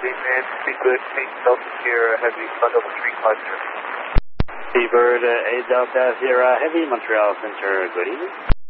Seabird, be good, please Delta Sierra Heavy, Delta 350. Seabird 8 Delta Sierra Heavy, Montreal Center, good evening.